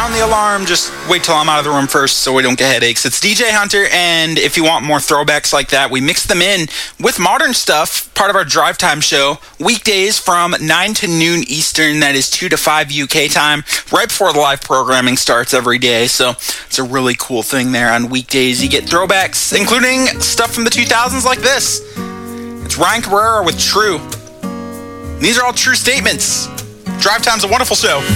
sound the alarm, just wait till I'm out of the room first so we don't get headaches. It's DJ Hunter, and if you want more throwbacks like that, we mix them in with modern stuff, part of our drive time show, weekdays from 9 to noon Eastern, that is 2 to 5 UK time, right before the live programming starts every day. So it's a really cool thing there on weekdays. You get throwbacks, including stuff from the 2000s like this. It's Ryan Cabrera with True. These are all true statements. Drive Time's a wonderful show.